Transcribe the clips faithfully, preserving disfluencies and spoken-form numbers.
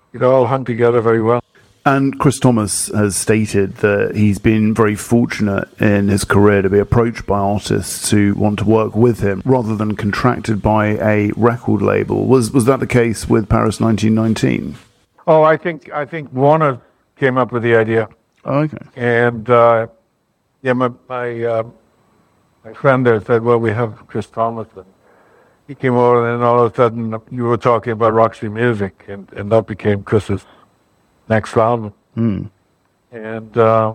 it all hung together very well. And Chris Thomas has stated that he's been very fortunate in his career to be approached by artists who want to work with him rather than contracted by a record label. Was was that the case with Paris nineteen nineteen? Oh, I think I think Warner came up with the idea. Oh, okay. And uh, yeah, my my, uh, my friend there said, "Well, we have Chris Thomas." And he came over, and then all of a sudden, you were talking about Roxy Music, and, and that became Chris's next album. Mm. And uh,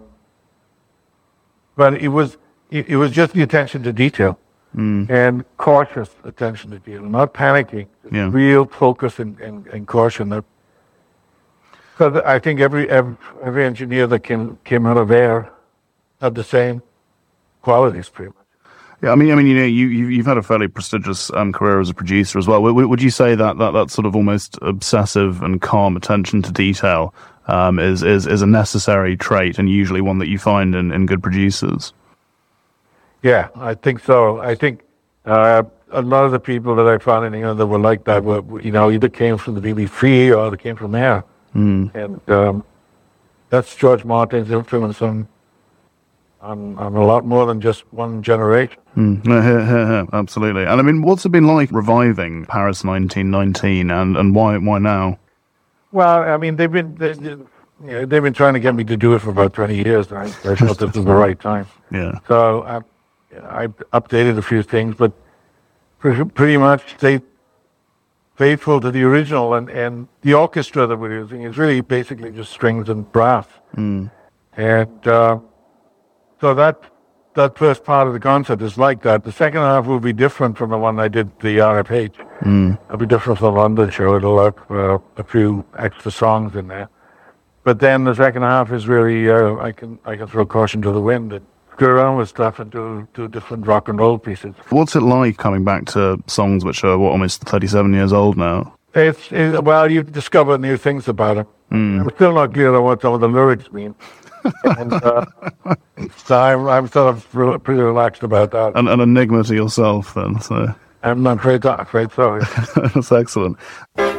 but it was it, it was just the attention to detail mm. and cautious attention to detail, not panicking, yeah. real focus and, and, and caution. Because I think every, every every engineer that came came out of Air had the same qualities, pretty much. Yeah, I mean, I mean, you know, you you've had a fairly prestigious um, career as a producer as well. Would, would you say that, that that sort of almost obsessive and calm attention to detail um, is, is is a necessary trait and usually one that you find in, in good producers? Yeah, I think so. I think uh, a lot of the people that I found in England that were like that were, you know, either came from the B B C or they came from Air, mm. and um, that's George Martin's influence on. On, on a lot more than just one generation. Mm, yeah, yeah, yeah, absolutely. And I mean, what's it been like reviving Paris nineteen nineteen, and, and why why now? Well, I mean, they've been they, they, you know, they've been trying to get me to do it for about twenty years. Right? I felt this was the right time. Yeah. So I, I updated a few things, but pretty, pretty much they faithful to the original, and, and the orchestra that we're using is really basically just strings and brass, mm. and. Uh, So that that first part of the concert is like that. The second half will be different from the one I did the R F H. Mm. It'll be different from the London show. It'll have uh, a few extra songs in there. But then the second half is really uh, I can I can throw caution to the wind and screw around with stuff and do do different rock and roll pieces. What's it like coming back to songs which are what almost thirty-seven years old now? It's, it's well, you discover new things about it. Mm. I'm still not clear on what some of the lyrics mean. and uh, so I'm, I'm sort of re- pretty relaxed about that. An, an enigma to yourself, then. So I'm afraid, afraid so. Yeah. That's excellent.